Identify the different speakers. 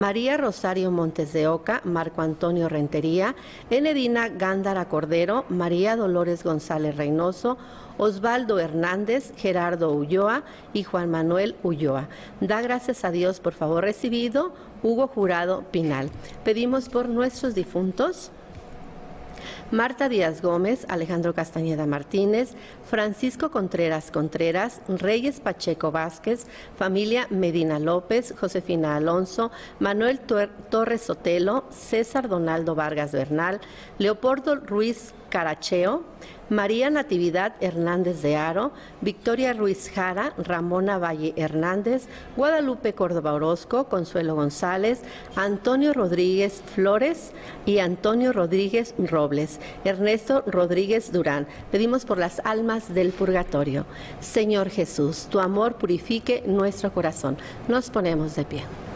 Speaker 1: María Rosario Montes de Oca, Marco Antonio Rentería, Enedina Gándara Cordero, María Dolores González Reynoso, Osvaldo Hernández, Gerardo Ulloa y Juan Manuel Ulloa. Da gracias a Dios por favor recibido, Hugo Jurado Pinal. Pedimos por nuestros difuntos: Marta Díaz Gómez, Alejandro Castañeda Martínez, Francisco Contreras Contreras, Reyes Pacheco Vázquez, familia Medina López, Josefina Alonso, Manuel Torres Sotelo, César Donaldo Vargas Bernal, Leopoldo Ruiz Caracheo, María Natividad Hernández de Haro, Victoria Ruiz Jara, Ramona Valle Hernández, Guadalupe Córdoba Orozco, Consuelo González, Antonio Rodríguez Flores y Antonio Rodríguez Robles, Ernesto Rodríguez Durán. Pedimos por las almas del purgatorio. Señor Jesús, tu amor purifique nuestro corazón. Nos ponemos de pie.